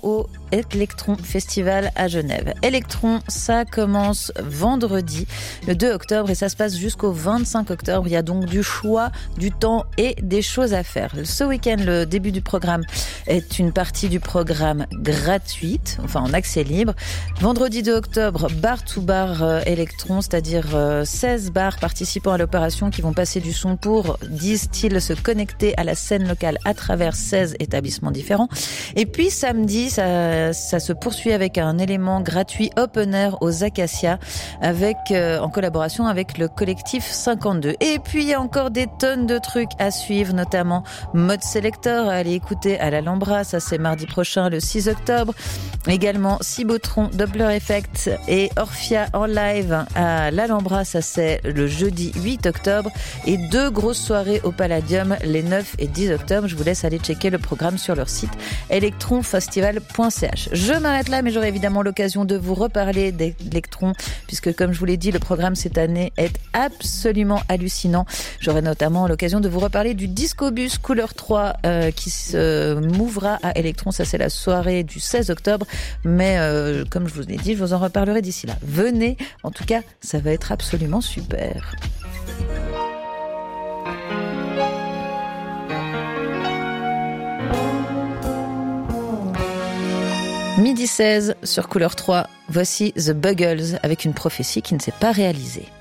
au Electron Festival à Genève. Electron, ça commence vendredi, le 2 octobre, et ça se passe jusqu'au 25 octobre. Il y a donc du choix, du temps et des choses à faire. Ce week-end, le début du programme est une partie du programme gratuite, enfin en accès libre. Vendredi 2 octobre, bar to bar Electron, c'est-à-dire 16 bars participant à l'opération qui vont passer du son pour, disent-ils, se connecter à la scène locale à travers 16 établissements différents. Et puis samedi, ça se poursuit avec un élément gratuit open air aux Acacias en collaboration avec le collectif 52. Et puis il y a encore des tonnes de trucs à suivre, notamment Mode Selector à aller écouter à l'Alhambra, ça c'est mardi prochain le 6 octobre. Également Cibotron, Doppler Effect et Orphia en live à l'Alhambra, ça c'est le jeudi 8 octobre. Et 2 grosses soirées au Palladium les 9 et 10 octobre. Je vous laisse aller checker le programme sur leur site electronfestival.ch. Je m'arrête là, mais j'aurai évidemment l'occasion de vous reparler d'Electron, puisque comme je vous l'ai dit, le programme cette année est absolument hallucinant. J'aurai notamment l'occasion de vous reparler du Discobus Couleur 3 qui se mouvera à Electron. Ça c'est la soirée du 16 octobre, mais comme je vous l'ai dit, je vous en reparlerai d'ici là. Venez, en tout cas, ça va être absolument super. Midi 16 sur Couleur 3, voici The Buggles avec une prophétie qui ne s'est pas réalisée.